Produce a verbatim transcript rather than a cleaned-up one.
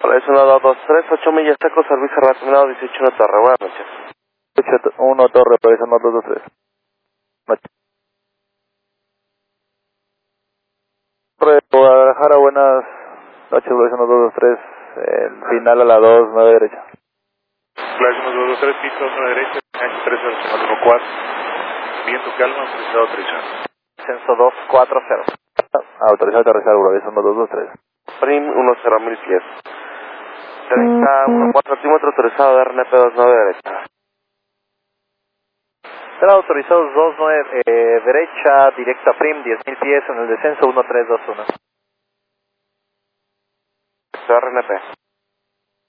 Es uno dos dos tres, ocho millas Taco, servicio terminado dieciocho uno Torre, buenas noches. dieciocho uno Torre, uno dos dos tres. Noche. Torre Guadalajara, buenas noches, uno dos dos tres, el final a la dos, nueve derecha. Flash uno dos dos tres, piso nueve derecha, ancho tres cero uno cuatro, viento calma, autorizado a aterrizar. Descenso dos cuatro cero. Autorizado a aterrizar, Uruguay, uno dos dos tres. Prim uno cero mil pies. treinta uno cuatro centímetros, autorizado de R N P dos nueve derecha. Será autorizados dos nueve eh, derecha, directa Prim, diez mil pies en el descenso uno tres dos uno. R N P.